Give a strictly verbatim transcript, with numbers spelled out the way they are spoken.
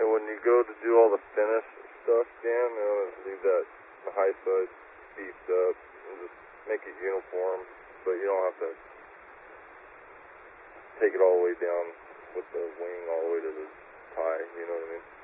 And when you go to do all the finish stuff, Dan, you know, leave that the high side beefed up and just make it uniform, but you don't have to take it all the way down with the wing all the way to the tie, you know what I mean?